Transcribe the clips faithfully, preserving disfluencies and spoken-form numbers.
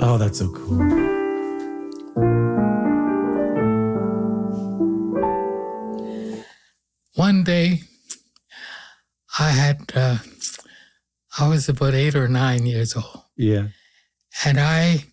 Oh, that's so cool. One day, I had, uh, I was about eight or nine years old. Yeah. And I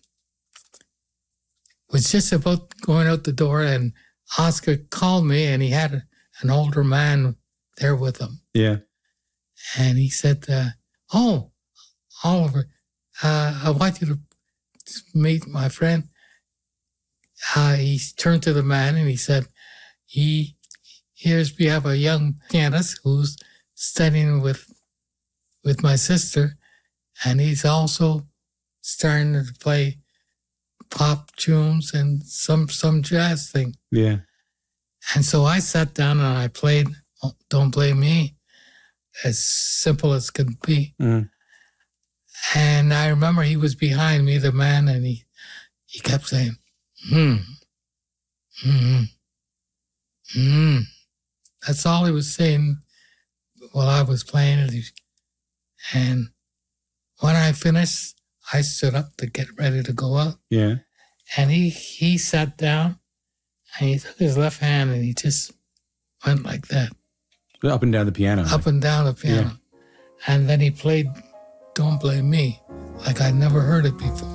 was just about going out the door, and Oscar called me, and he had a, an older man there with him. Yeah. And he said, uh, oh, Oliver, uh, I want you to meet my friend. Uh, he turned to the man and he said, he here's we have a young pianist who's studying with with my sister, and he's also starting to play pop tunes and some some jazz thing. Yeah. And so I sat down and I played Don't Blame Me, as simple as could be. Mm. And I remember he was behind me, the man, and he, he kept saying, hmm, hmm, hmm. That's all he was saying while I was playing it. And when I finished, I stood up to get ready to go out. Yeah. And he, he sat down and he took his left hand and he just went like that. Up and down the piano. Up and down the piano. Yeah. And then he played Don't Blame Me like I'd never heard it before.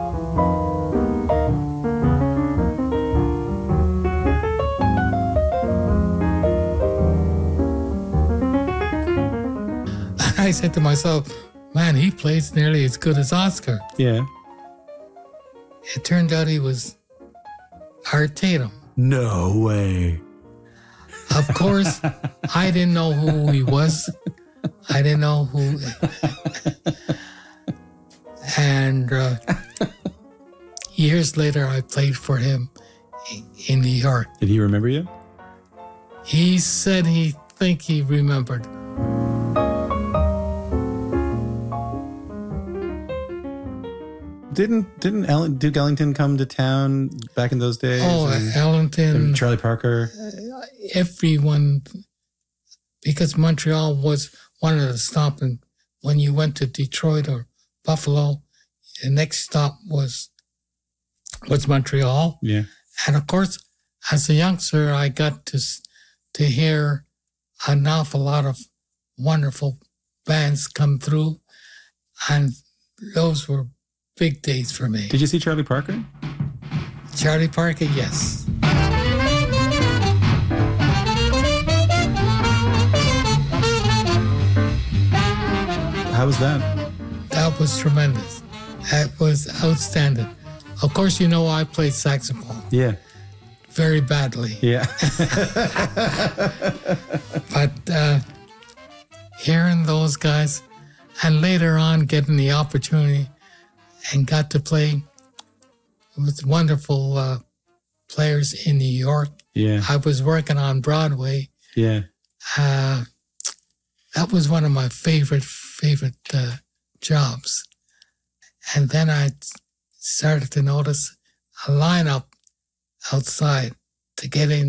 And I said to myself, man, he plays nearly as good as Oscar. Yeah. It turned out he was Art Tatum. No way. Of course, I didn't know who he was. I didn't know who. And uh, years later, I played for him in New York. Did he remember you? He said he think he remembered. Didn't didn't Ellen, Duke Ellington come to town back in those days? Oh, and, Ellington. and Charlie Parker. Uh, everyone, because Montreal was one of the stopping. When you went to Detroit or Buffalo, the next stop was was Montreal. Yeah. And of course, as a youngster, I got to to hear an awful lot of wonderful bands come through, and those were big days for me. Did you see Charlie Parker? Charlie Parker, yes. How was that? That was tremendous. That was outstanding. Of course, you know I played saxophone. Yeah. Very badly. Yeah. But uh, hearing those guys, and later on getting the opportunity and got to play with wonderful uh, players in New York. Yeah. I was working on Broadway. Yeah. Uh, that was one of my favorite, favorite uh, jobs. And then I started to notice a lineup outside to get in.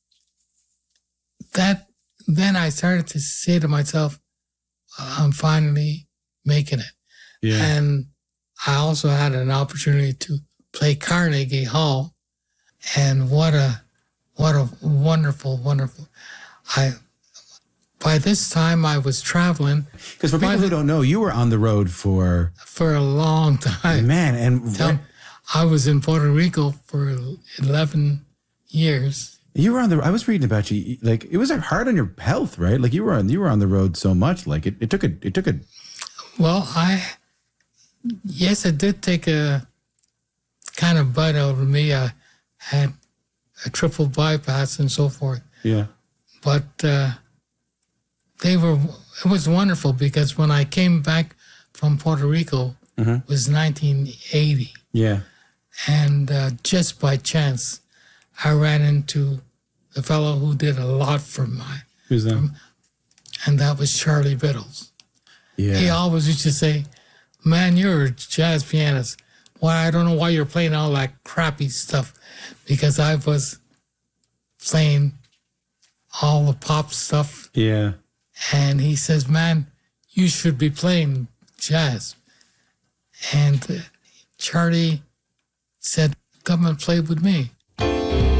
That then I started to say to myself, I'm finally making it. Yeah. And I also had an opportunity to play Carnegie Hall, and what a what a wonderful, wonderful. I by this time I was traveling. Because for people the, who don't know, you were on the road for for a long time. Man, and Tell, I was in Puerto Rico for eleven years. You were on the. I was reading about you. Like it was hard on your health, right? Like you were on. You were on the road so much. Like it, it took a. It took a. Well, I. Yes, it did take a kind of bite out of me. I had a triple bypass and so forth. Yeah. But uh, they were. It was wonderful because when I came back from Puerto Rico, mm-hmm. it was nineteen eighty. Yeah. And uh, just by chance, I ran into the fellow who did a lot for my. Who's that? For, and that was Charlie Biddles. Yeah. He always used to say, man, you're a jazz pianist. Why, I don't know why you're playing all that crappy stuff. Because I was playing all the pop stuff. Yeah. And he says, man, you should be playing jazz. And uh, Charlie said, come and play with me.